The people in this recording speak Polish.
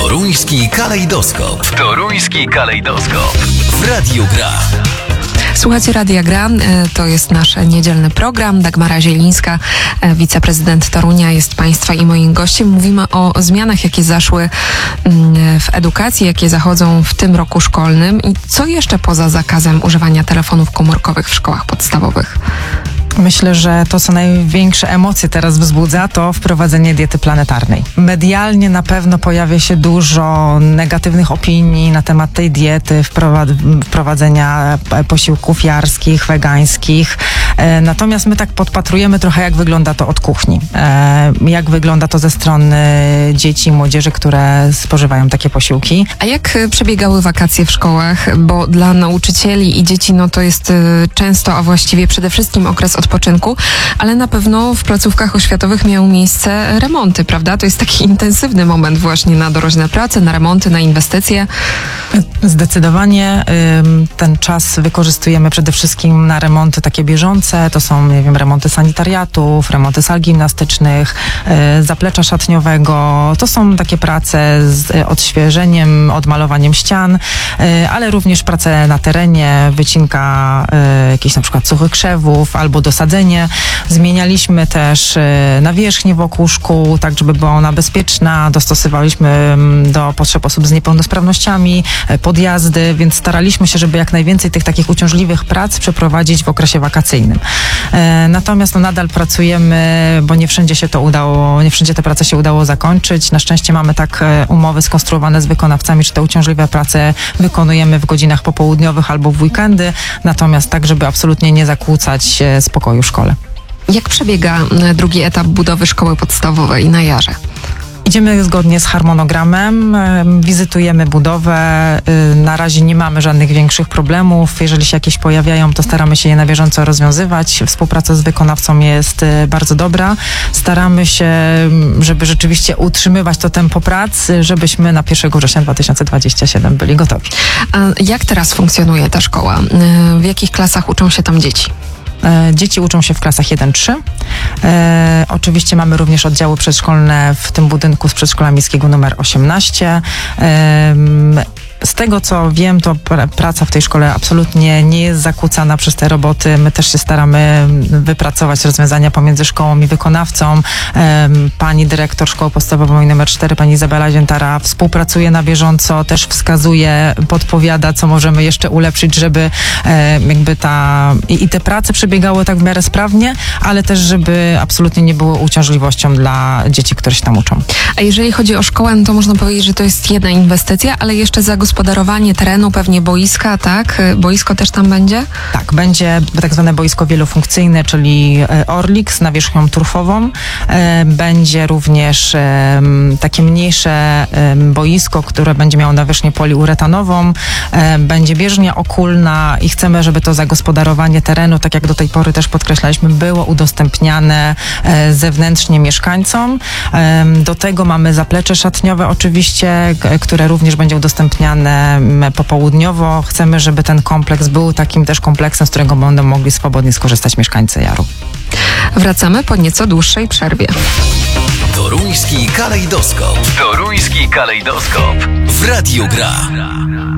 Toruński kalejdoskop. Toruński kalejdoskop. W Radiu Gra. Słuchajcie Radia Gra, to jest nasz niedzielny program. Dagmara Zielińska, wiceprezydent Torunia, jest Państwa i moim gościem. Mówimy o zmianach, jakie zaszły w edukacji, jakie zachodzą w tym roku szkolnym i co jeszcze poza zakazem używania telefonów komórkowych w szkołach podstawowych. Myślę, że to, co największe emocje teraz wzbudza, to wprowadzenie diety planetarnej. Medialnie na pewno pojawia się dużo negatywnych opinii na temat tej diety, wprowadzenia posiłków jarskich, wegańskich. Natomiast my tak podpatrujemy trochę, jak wygląda to od kuchni. Jak wygląda to ze strony dzieci i młodzieży, które spożywają takie posiłki. A jak przebiegały wakacje w szkołach? Bo dla nauczycieli i dzieci to jest często, a właściwie przede wszystkim okres odpoczynku, ale na pewno w placówkach oświatowych miały miejsce remonty, prawda? To jest taki intensywny moment właśnie na doroczne prace, na remonty, na inwestycje. Zdecydowanie ten czas wykorzystujemy przede wszystkim na remonty takie bieżące. To są, remonty sanitariatów, remonty sal gimnastycznych, zaplecza szatniowego. To są takie prace z odświeżeniem, odmalowaniem ścian, ale również prace na terenie, wycinka jakichś na przykład suchych krzewów albo dosadzenie. Zmienialiśmy też nawierzchnię wokół szkół, tak żeby była ona bezpieczna. Dostosowaliśmy do potrzeb osób z niepełnosprawnościami, podjazdy, więc staraliśmy się, żeby jak najwięcej tych takich uciążliwych prac przeprowadzić w okresie wakacyjnym. Natomiast nadal pracujemy, bo nie wszędzie się to udało, nie wszędzie te prace się udało zakończyć. Na szczęście mamy tak umowy skonstruowane z wykonawcami, że te uciążliwe prace wykonujemy w godzinach popołudniowych albo w weekendy, natomiast tak, żeby absolutnie nie zakłócać spokoju w szkole. Jak przebiega drugi etap budowy szkoły podstawowej na Jarze? Idziemy zgodnie z harmonogramem, wizytujemy budowę. Na razie nie mamy żadnych większych problemów. Jeżeli się jakieś pojawiają, to staramy się je na bieżąco rozwiązywać. Współpraca z wykonawcą jest bardzo dobra. Staramy się, żeby rzeczywiście utrzymywać to tempo prac, żebyśmy na 1 września 2027 byli gotowi. A jak teraz funkcjonuje ta szkoła? W jakich klasach uczą się tam dzieci? Dzieci uczą się w klasach 1-3. Oczywiście mamy również oddziały przedszkolne w tym budynku z przedszkola miejskiego numer 18. Z tego, co wiem, to praca w tej szkole absolutnie nie jest zakłócana przez te roboty. My też się staramy wypracować rozwiązania pomiędzy szkołą i wykonawcą. Pani dyrektor szkoły podstawowej numer 4, pani Izabela Ziętara, współpracuje na bieżąco, też wskazuje, podpowiada, co możemy jeszcze ulepszyć, żeby i te prace przebiegały tak w miarę sprawnie, ale też, żeby absolutnie nie było uciążliwością dla dzieci, które się tam uczą. A jeżeli chodzi o szkołę, to można powiedzieć, że to jest jedna inwestycja, ale jeszcze zagospodarowanie terenu, pewnie boiska, tak? Boisko też tam będzie? Tak, będzie tak zwane boisko wielofunkcyjne, czyli Orlik z nawierzchnią turfową. Będzie również takie mniejsze boisko, które będzie miało nawierzchnię poliuretanową. Będzie bieżnia okulna i chcemy, żeby to zagospodarowanie terenu, tak jak do tej pory też podkreślaliśmy, było udostępniane zewnętrznie mieszkańcom. Do tego mamy zaplecze szatniowe oczywiście, które również będzie udostępniane popołudniowo. Chcemy, żeby ten kompleks był takim też kompleksem, z którego będą mogli swobodnie skorzystać mieszkańcy Jaru. Wracamy po nieco dłuższej przerwie. Toruński kalejdoskop. Toruński kalejdoskop. W Radiu Gra.